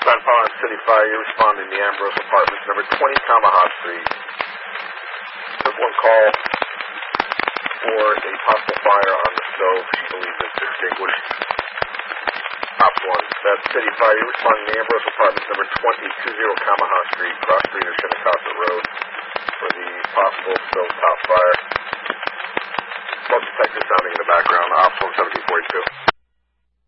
San Paulo City Fire, you're responding to Ambrose Apartments, number 20 Tomahawk Street. Took one call for a possible fire on the stove. She believes it's extinguished. Ops 1, that's City Fire, you're responding to Ambrose Apartments, number 2020 Tomahawk Street, cross street of Shinnecock Road, for the possible stovetop fire. Smoke detector sounding in the background, Ops 1 1742.